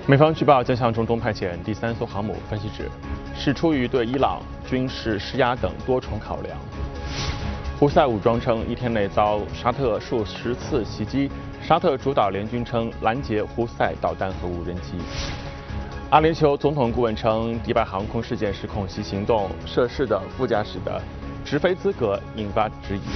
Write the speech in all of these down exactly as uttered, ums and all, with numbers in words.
美方据报将向中东派遣第三艘航母，分析指是出于对伊朗军事施压等多重考量。胡塞武装称一天内遭沙特数十次袭击，沙特主导联军称拦截胡塞导弹和无人机。阿联酋总统顾问称，迪拜航空事件是恐袭行动涉事的副驾驶的执飞资格引发质疑。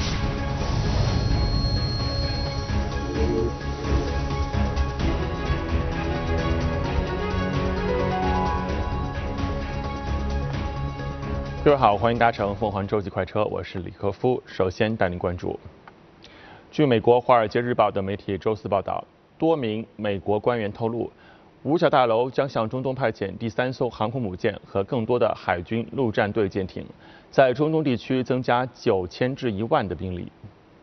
各位好，欢迎搭乘凤凰洲际快车，我是李克夫。首先带您关注，据美国《华尔街日报》的媒体周四报道，多名美国官员透露，五角大楼将向中东派遣第三艘航空母舰和更多的海军陆战队舰艇，在中东地区增加九千至一万的兵力。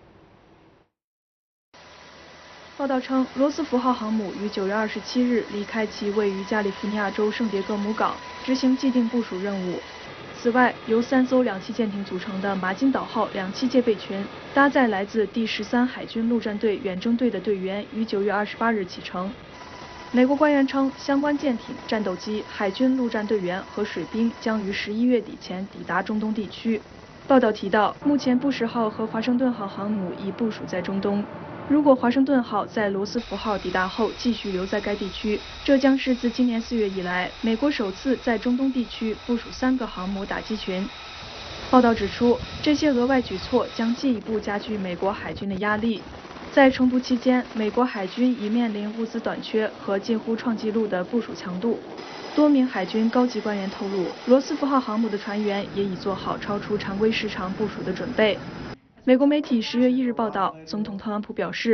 报道称，罗斯福号航母于九月二十七日离开其位于加利福尼亚州圣迭戈姆港，执行既定部署任务。此外，由三艘两栖舰艇组成的马金岛号两栖戒备群，搭载来自第十三海军陆战队远征队的队员，于九月二十八日启程。美国官员称，相关舰艇、战斗机、海军陆战队员和水兵将于十一月底前抵达中东地区。报道提到，目前布什号和华盛顿号航母已部署在中东。如果华盛顿号在罗斯福号抵达后继续留在该地区，这将是自今年四月以来，美国首次在中东地区部署三个航母打击群。报道指出，这些额外举措将进一步加剧美国海军的压力。在冲突期间，美国海军已面临物资短缺和近乎创纪录的部署强度。多名海军高级官员透露，罗斯福号航母的船员也已做好超出常规时长部署的准备。美国媒体十月一日报道，总统特朗普表示，